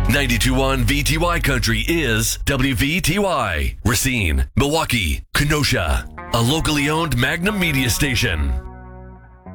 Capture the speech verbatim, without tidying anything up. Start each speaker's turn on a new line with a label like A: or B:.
A: ninety-two point one V T Y Country is W V T Y. Racine, Milwaukee, Kenosha. A locally owned Magnum media station.